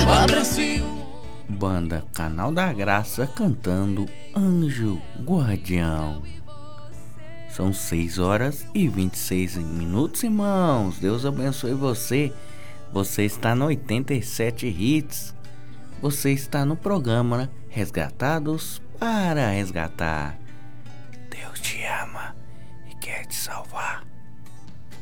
Banda Canal da Graça cantando Anjo Guardião. São 6h26, irmãos. Deus abençoe você. Você está no 87 Hits. Você está no programa Resgatados para Resgatar. Deus te ama e quer te salvar.